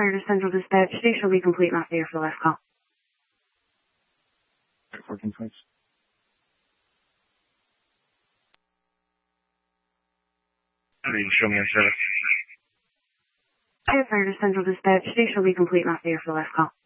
fire to Central Dispatch. Station will be complete after the last call. Working twice. Show me on service. Fire to Central Dispatch. Station will be complete after the last call.